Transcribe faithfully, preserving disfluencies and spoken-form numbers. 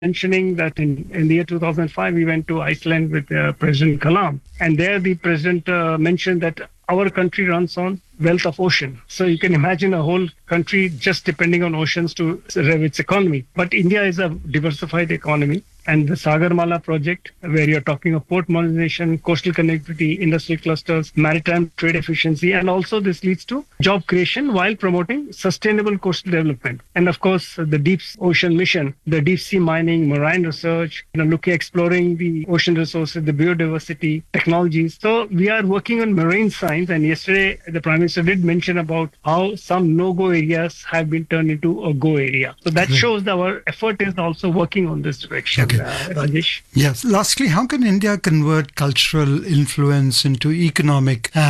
mentioning that in, in the year two thousand five, we went to Iceland with uh, President Kalam. And there the president uh, mentioned that our country runs on wealth of ocean. So you can imagine a whole country just depending on oceans to rev its economy. But India is a diversified economy. And the Sagarmala project, where you're talking of port modernization, coastal connectivity, industrial clusters, maritime trade efficiency, and also this leads to job creation while promoting sustainable coastal development. And of course, the deep ocean mission, the deep sea mining, marine research, you know, looking, exploring the ocean resources, the biodiversity, technologies. So we are working on marine science. And yesterday, the Prime Minister did mention about how some no-go areas have been turned into a go area. So that shows that our effort is also working on this direction. Okay. Uh, Rajesh. Yes. Lastly, how can India convert cultural influence into economic